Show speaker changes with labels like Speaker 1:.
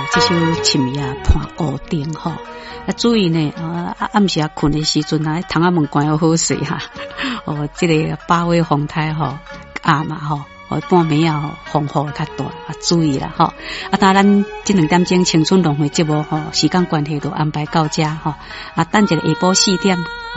Speaker 1: 这首深夜伴乌灯吼，注意呢，暗时啊困的时阵啊，窗仔门关要好势哈。这个八位风台吼嘛吼。半暝啊，风雨较大，注意啦吼。当然，这2点钟青春轮回节目吼，时间关系就安排到这吼。等一下晡4点。